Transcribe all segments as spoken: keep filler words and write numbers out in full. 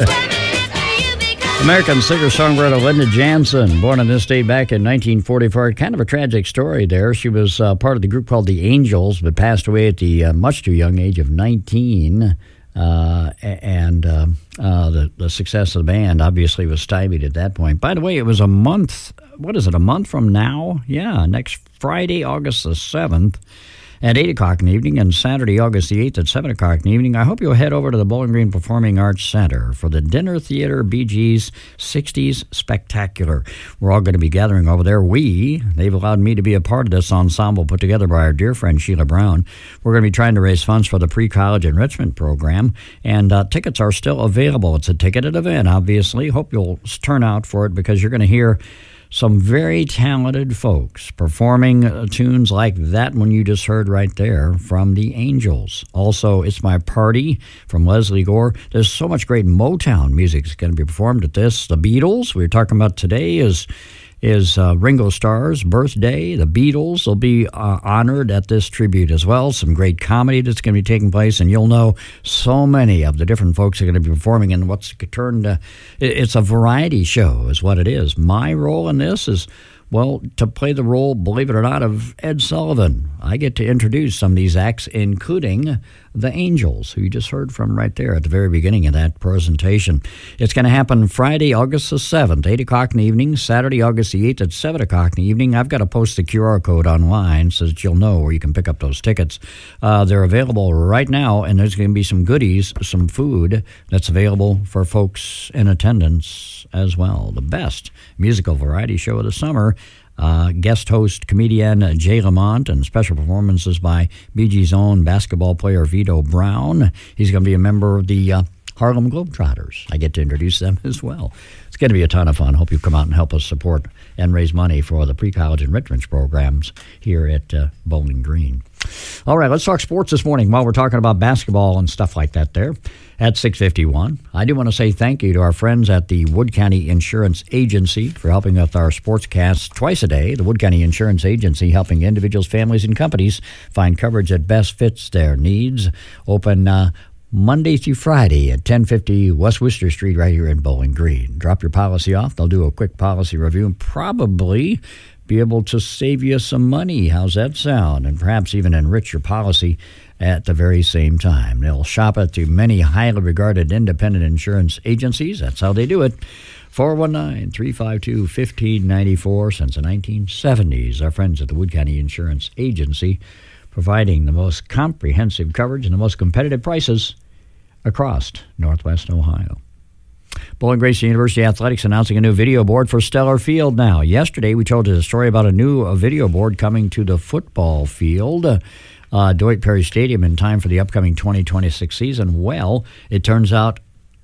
American singer-songwriter Linda Jansen, born in this state back in nineteen forty-four. Kind of a tragic story there. She was uh, part of the group called the Angels, but passed away at the uh, much too young age of nineteen. Uh, and uh, uh, the, the success of the band obviously was stymied at that point. By the way, it was a month, what is it, a month from now? Yeah, next Friday, August the seventh. At eight o'clock in the evening, and Saturday, August the eighth at seven o'clock in the evening. I hope you'll head over to the Bowling Green Performing Arts Center for the Dinner Theater Bee Gees sixties Spectacular. We're all going to be gathering over there. We, they've allowed me to be a part of this ensemble put together by our dear friend Sheila Brown. We're going to be trying to raise funds for the pre-college enrichment program, and uh, tickets are still available. It's a ticketed event, obviously. Hope you'll turn out for it, because you're going to hear some very talented folks performing uh, tunes like that one you just heard right there from the Angels. Also, It's My Party from Leslie Gore. There's so much great Motown music that's going to be performed at this. The Beatles, we were talking about today, is is uh, Ringo Starr's birthday. The Beatles will be uh, honored at this tribute as well. Some great comedy that's going to be taking place, and you'll know so many of the different folks are going to be performing in what's turned to, it's a variety show is what it is. My role in this is, well, to play the role, believe it or not, of Ed Sullivan. I get to introduce some of these acts, including the Angels, who you just heard from right there at the very beginning of that presentation. It's going to happen Friday, August the seventh, eight o'clock in the evening, Saturday, August the eighth at seven o'clock in the evening. I've got to post the Q R code online so that you'll know where you can pick up those tickets. Uh, they're available right now, and there's going to be some goodies, some food that's available for folks in attendance as well. The best musical variety show of the summer. Uh, guest host comedian Jay Lamont, and special performances by Bee Gees' own basketball player Vito Brown. He's going to be a member of the uh, Harlem Globetrotters. I get to introduce them as well. It's going to be a ton of fun. Hope you come out and help us support and raise money for the pre-college enrichment programs here at uh, Bowling Green. All right, let's talk sports this morning while we're talking about basketball and stuff like that there at six fifty-one. I do want to say thank you to our friends at the Wood County Insurance Agency for helping with our sportscasts twice a day. The Wood County Insurance Agency, helping individuals, families, and companies find coverage that best fits their needs. Open uh, Monday through Friday at ten fifty West Worcester Street right here in Bowling Green. Drop your policy off. They'll do a quick policy review and probably be able to save you some money. How's that sound? And perhaps even enrich your policy at the very same time. They'll shop it through many highly regarded independent insurance agencies. That's how they do it. four one nine, three five two, one five nine four since the nineteen seventies. Our friends at the Wood County Insurance Agency, providing the most comprehensive coverage and the most competitive prices across Northwest Ohio. Bowling Green University Athletics announcing a new video board for Stellar Field now. Yesterday, we told you a story about a new uh, video board coming to the football field, uh, Dwight Perry Stadium, in time for the upcoming twenty twenty-six season. Well, it turns out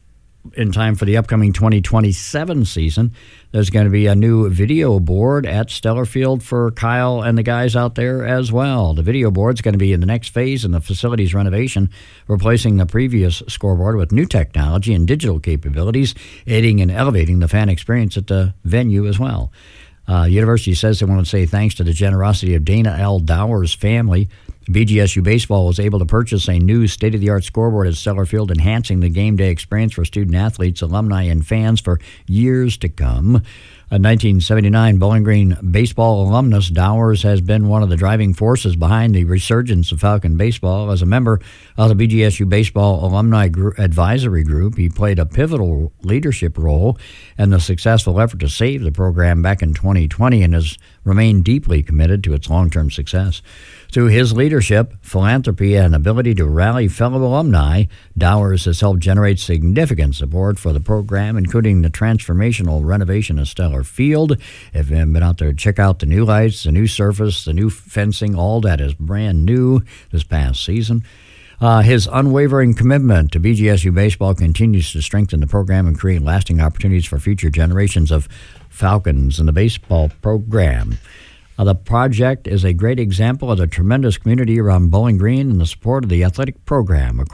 in time for the upcoming twenty twenty-seven season, there's going to be a new video board at Stellar Field for Kyle and the guys out there as well. The video board's going to be in the next phase in the facility's renovation, replacing the previous scoreboard with new technology and digital capabilities, aiding and elevating the fan experience at the venue as well. Uh, University says they want to say thanks to the generosity of Dana L. Dower's family. B G S U Baseball was able to purchase a new state-of-the-art scoreboard at Stellar Field, enhancing the game day experience for student-athletes, alumni, and fans for years to come. A nineteen seventy-nine Bowling Green baseball alumnus, Dowers has been one of the driving forces behind the resurgence of Falcon baseball. As a member of the B G S U Baseball Alumni Group Advisory Group, he played a pivotal leadership role in the successful effort to save the program back in twenty twenty and has remained deeply committed to its long-term success. Through his leadership, philanthropy, and ability to rally fellow alumni, Dowers has helped generate significant support for the program, including the transformational renovation of Stellar Field. If you haven't been out there, check out the new lights, the new surface, the new fencing, all that is brand new this past season. Uh, his unwavering commitment to B G S U baseball continues to strengthen the program and create lasting opportunities for future generations of Falcons in the baseball program. Uh, the project is a great example of the tremendous community around Bowling Green and the support of the athletic program.